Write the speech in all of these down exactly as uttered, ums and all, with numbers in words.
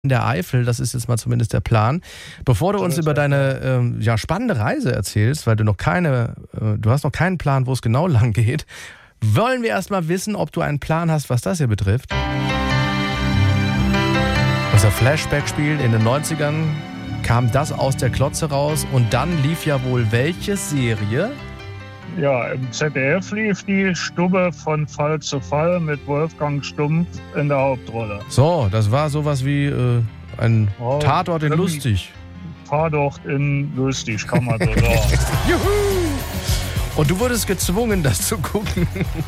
in der Eifel, das ist jetzt mal zumindest der Plan. Bevor du uns über deine ähm, ja, spannende Reise erzählst, weil du noch keine, äh, du hast noch keinen Plan, wo es genau lang geht, wollen wir erst mal wissen, ob du einen Plan hast, was das hier betrifft. Unser Flashback-Spiel in den neunzigern kam das aus der Klotze raus und dann lief ja wohl welche Serie? Ja, im Z D F lief die Stubbe von Fall zu Fall mit Wolfgang Stumpf in der Hauptrolle. So, das war sowas wie äh, ein Oh, Tatort in lustig. Tatort in lustig, kann man so sagen. Juhu! Und du wurdest gezwungen, das zu gucken.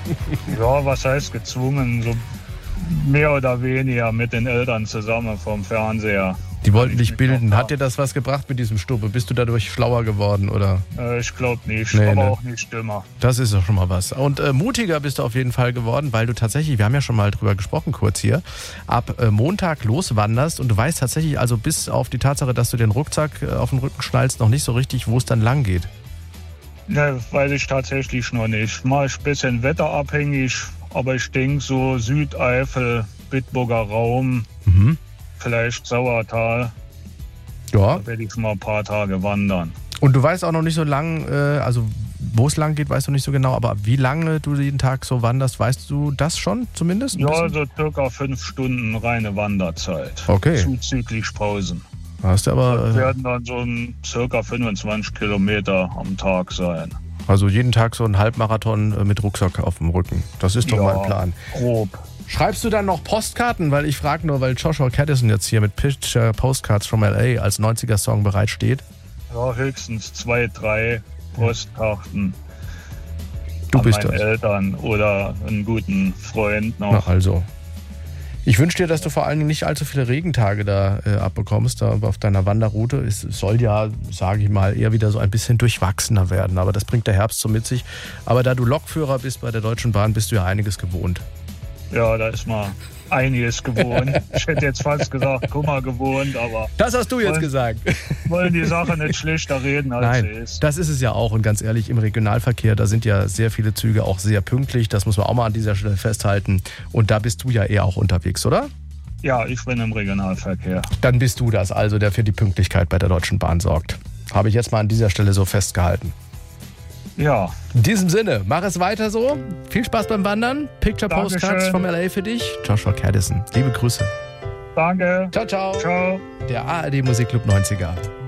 Ja, was heißt gezwungen? So mehr oder weniger mit den Eltern zusammen vom Fernseher. Die wollten dich bilden. Hat dir das was gebracht mit diesem Stubbe? Bist du dadurch schlauer geworden, oder? Äh, ich glaube nicht, Nee, aber ne? auch nicht immer. Das ist doch schon mal was. Und äh, mutiger bist du auf jeden Fall geworden, weil du tatsächlich, wir haben ja schon mal drüber gesprochen kurz hier, ab äh, Montag loswanderst und du weißt tatsächlich, also bis auf die Tatsache, dass du den Rucksack äh, auf den Rücken schnallst, noch nicht so richtig, wo es dann lang geht. Ne, weiß ich tatsächlich noch nicht. Mal ein bisschen wetterabhängig, aber ich denke so Südeifel, Bitburger Raum, Mhm. vielleicht Sauertal. Ja. Da werde ich mal ein paar Tage wandern. Und du weißt auch noch nicht so lang, äh, also wo es lang geht, weißt du nicht so genau, aber wie lange du jeden Tag so wanderst, weißt du das schon zumindest? Ein Ja, bisschen? so circa fünf Stunden reine Wanderzeit. Okay. Zuzüglich Pausen. Hast du Das aber, äh, werden dann so ein circa fünfundzwanzig Kilometer am Tag sein. also jeden Tag so einen Halbmarathon äh, mit Rucksack auf dem Rücken. Das ist doch Ja, mal ein Plan. Grob. Schreibst du dann noch Postkarten? Weil ich frage nur, weil Joshua Caddison jetzt hier mit Picture Postcards from L A als neunziger-Song bereitsteht. Ja, höchstens zwei, drei Postkarten. Du an bist meinen das. Eltern oder einen guten Freund noch. Na also. Ich wünsche dir, dass du vor allen Dingen nicht allzu viele Regentage da äh, abbekommst, da auf deiner Wanderroute. Es soll ja, sage ich mal, eher wieder so ein bisschen durchwachsener werden. Aber das bringt der Herbst so mit sich. Aber da du Lokführer bist bei der Deutschen Bahn, bist du ja einiges gewohnt. Ja, da ist mal einiges gewohnt. Ich hätte jetzt fast gesagt, Kummer gewohnt, aber Das hast du jetzt Wollen- gesagt. wollen die Sache nicht schlechter reden, als sie Nein, ist. das ist es ja auch. Und ganz ehrlich, im Regionalverkehr, da sind ja sehr viele Züge auch sehr pünktlich. Das muss man auch mal an dieser Stelle festhalten. Und da bist du ja eher auch unterwegs, oder? Ja, ich bin im Regionalverkehr. Dann bist du das also, der für die Pünktlichkeit bei der Deutschen Bahn sorgt. Habe ich jetzt mal an dieser Stelle so festgehalten. Ja, In diesem Sinne, mach es weiter so. Viel Spaß beim Wandern. Picture Dankeschön. Postcards from L A für dich. Joshua Caddison. Liebe Grüße. danke. Ciao, ciao. Ciao. Der A R D Musikclub neunziger.